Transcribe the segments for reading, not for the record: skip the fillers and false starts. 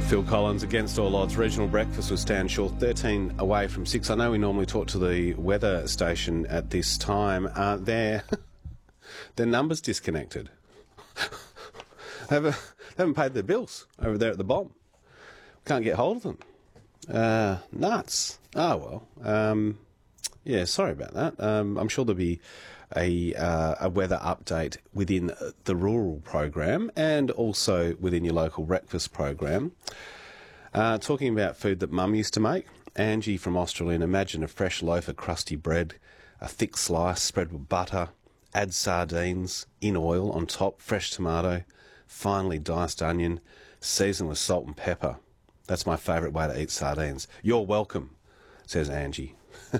Phil Collins, Against All Odds. Regional breakfast with Stan Shaw, 13 away from 6. I know we normally talk to the weather station at this time. Their number's disconnected. They haven't paid their bills over there at the bomb. Can't get hold of them. Nuts. Oh, well. Yeah, sorry about that. I'm sure there'll be a weather update within the rural program and also within your local breakfast program. Talking about food that Mum used to make, Angie from Australian, imagine a fresh loaf of crusty bread, a thick slice spread with butter, add sardines in oil on top, fresh tomato, finely diced onion, seasoned with salt and pepper. That's my favourite way to eat sardines. You're welcome, says Angie.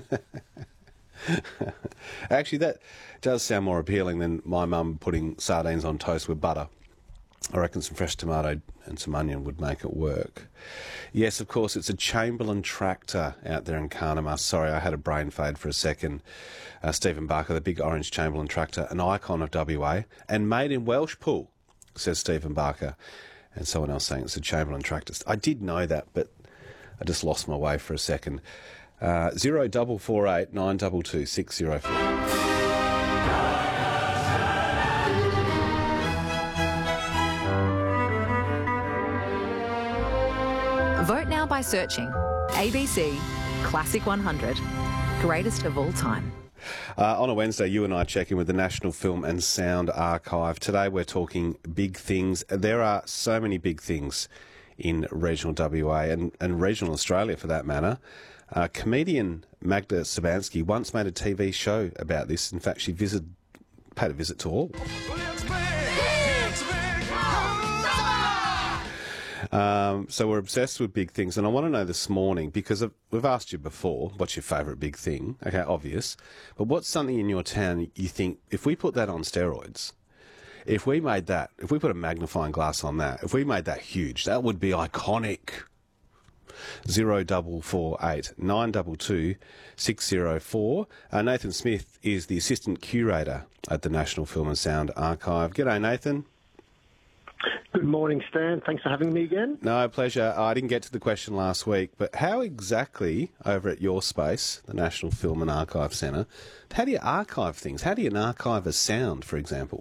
Actually, that does sound more appealing than my mum putting sardines on toast with butter. I reckon some fresh tomato and some onion would make it work. Yes, of course, it's a Chamberlain tractor out there in Carnamah. Sorry, I had a brain fade for a second. Stephen Barker, the big orange Chamberlain tractor, an icon of WA, and made in Welshpool, says Stephen Barker. And someone else saying it's a Chamberlain tractor. I did know that, but I just lost my way for a second. 0448 922 604. Vote now by searching ABC Classic 100, greatest of all time. On a Wednesday, you and I check in with the National Film and Sound Archive. Today we're talking big things. There are so many big things in regional WA and regional Australia for that matter. Comedian Magda Szubanski once made a TV show about this. In fact, she paid a visit to all. So we're obsessed with big things, and I want to know this morning, because we've asked you before, what's your favourite big thing? Okay, obvious. But what's something in your town you think, if we put that on steroids, if we put a magnifying glass on that, if we made that huge, that would be iconic. 0448 922 604. Nathan Smith is the Assistant Curator at the National Film and Sound Archive. G'day, Nathan. Good morning, Stan. Thanks for having me again. No, pleasure. I didn't get to the question last week, but how exactly, over at your space, the National Film and Archive Centre, how do you archive things? How do you archive a sound, for example?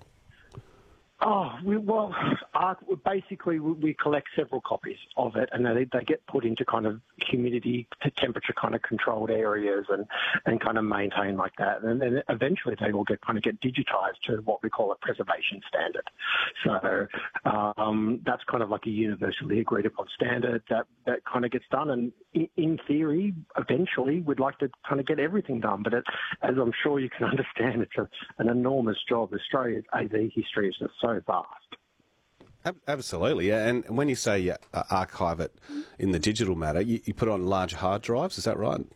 Basically, we collect several copies of it, and they get put into kind of humidity to temperature kind of controlled areas and kind of maintained like that. And then eventually they all get digitized to what we call a preservation standard. So that's kind of like a universally agreed upon standard that kind of gets done. And in theory, eventually we'd like to kind of get everything done. But as I'm sure you can understand, it's an enormous job. Australia's AV history is just so vast. Absolutely, yeah. And when you say you archive it in the digital matter, you put it on large hard drives, is that right?